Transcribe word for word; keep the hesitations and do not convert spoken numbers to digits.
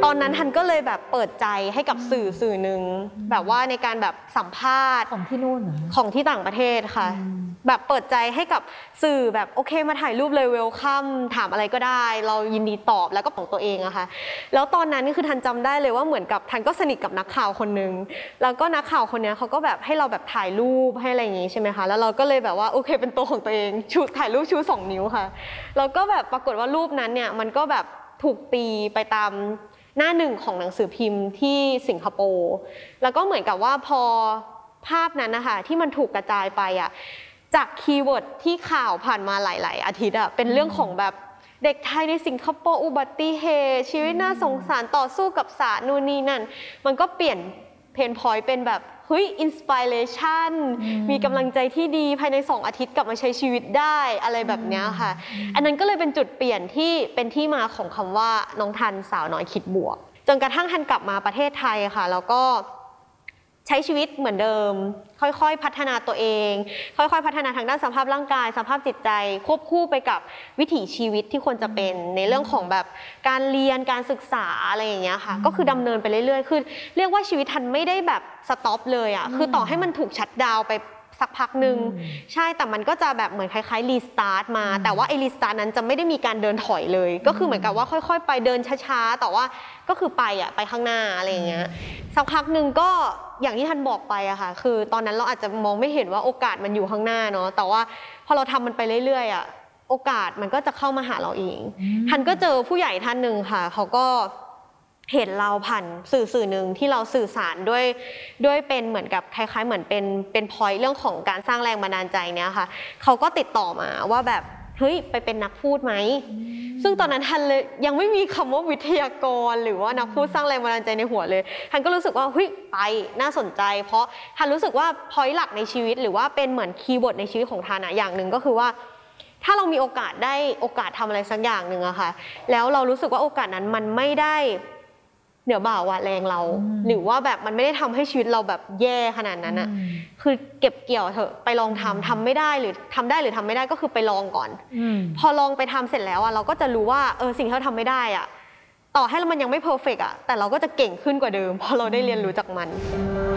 อนนั้นทันก็เลยแบบเปิดใจให้กับสื่อสื่อหนึ่งแบบว่าในการแบบสัมภาษณ์ของที่นู่นของที่ต่างประเทศค่ะแบบเปิดใจให้กับสื่อแบบโอเคมาถ่ายรูปเลยเวลคัมถามอะไรก็ได้เรายินดีตอบแล้วก็ของตัวเองอะค่ะแล้วตอนนั้นนี่คือทันจำได้เลยว่าเหมือนกับทันก็สนิทกับนักข่าวคนนึงแล้วก็นักข่าวคนนี้เขาก็แบบให้เราแบบถ่ายรูปให้อะไรอย่างงี้ใช่ไหมคะแล้วเราก็เลยแบบว่าโอเคเป็นตัวของตัวเองชูถ่ายรูปชูสองนิ้วค่ะแล้วก็แบบปรากฏว่ารูปนั้นเนี่ยมันก็แบบถูกตีไปตามหน้าหนึ่งของหนังสือพิมพ์ที่สิงคโปร์แล้วก็เหมือนกับว่าพอภาพนั้นนะคะที่มันถูกกระจายไปอ่ะจากคีย์เวิร์ดที่ข่าวผ่านมาหลายๆอาทิตย์อ่ะเป็นเรื่องของแบบเด็กไทยในสิงคโปร์อุบัติเหตุชีวิตน่าสงสารต่อสู้กับศาสตร์นู่นนี่นั่นมันก็เปลี่ยนเพนพอยต์เป็นแบบเฮ้ยอินสปิเรชันมีกำลังใจที่ดีภายในสองอาทิตย์กลับมาใช้ชีวิตได้อะไรแบบนี้ค่ะอันนั้นก็เลยเป็นจุดเปลี่ยนที่เป็นที่มาของคำว่าน้องทันสาวน้อยคิดบวกจนกระทั่งทันกลับมาประเทศไทยค่ะแล้วก็ใช้ชีวิตเหมือนเดิมค่อยๆพัฒนาตัวเองค่อยๆพัฒนาทางด้านสภาพร่างกายสภาพจิตใจควบคู่ไปกับวิถีชีวิตที่ควรจะเป็นในเรื่องของแบบการเรียนการศึกษาอะไรอย่างเงี้ยค่ะก็คือดำเนินไปเรื่อยๆคือเรียกว่าชีวิตทันไม่ได้แบบสต็อปเลยอ่ะคือต่อให้มันถูกชัตดาวน์ไปสักพักหนึ่งใช่แต่มันก็จะแบบเหมือนคล้ายๆรีสตาร์ทมาแต่ว่าไอ้รีสตาร์ทนั้นจะไม่ได้มีการเดินถอยเลยก็คือเหมือนกับว่าค่อยๆไปเดินช้าๆแต่ว่าก็คือไปอ่ะไปข้างหน้าอะไรอย่างเงี้ยสักพักหนึ่งก็อย่างที่ท่านบอกไปอะค่ะคือตอนนั้นเราอาจจะมองไม่เห็นว่าโอกาสมันอยู่ข้างหน้าเนาะแต่ว่าพอเราทำมันไปเรื่อยๆอะโอกาสมันก็จะเข้ามาหาเราเองท่านก็เจอผู้ใหญ่ท่านหนึ่งค่ะเขาก็เห็นเราผ่านสื่อสื่อหนึ่งที่เราสื่อสารด้วยด้วยเป็นเหมือนกับคล้ายๆเหมือนเป็นเป็นพอยต์เรื่องของการสร้างแรงบันดาลใจเนี้ยค่ะเขาก็ติดต่อมาว่าแบบเฮ้ยไปเป็นนักพูดไหมซึ่งตอนนั้นทันเลยยังไม่มีคำว่าวิทยากรหรือว่านักพูดสร้างแรงบันดาลใจในหัวเลยทันก็รู้สึกว่าเฮ้ยไปน่าสนใจเพราะทันรู้สึกว่าพอยต์หลักในชีวิตหรือว่าเป็นเหมือนคีย์เวิร์ดในชีวิตของทันอะอย่างหนึ่งก็คือว่าถ้าเรามีโอกาสได้โอกาสทำอะไรสักอย่างหนึ่งอะค่ะแล้วเรารู้สึกว่าโอกาสนั้นมันไม่ได้เหนือบ่าวะแรงเราหรือว่าแบบมันไม่ได้ทำให้ชีวิตเราแบบแย่ขนาดนั้นอะคือเก็บเกี่ยวเถอะไปลองทำทำไม่ได้หรือทำได้หรือทำไม่ได้ก็คือไปลองก่อนพอลองไปทำเสร็จแล้วอะเราก็จะรู้ว่าเออสิ่งที่เราทำไม่ได้อะต่อให้มันยังไม่เพอร์เฟกต์อะแต่เราก็จะเก่งขึ้นกว่าเดิมเพราะเราได้เรียนรู้จากมัน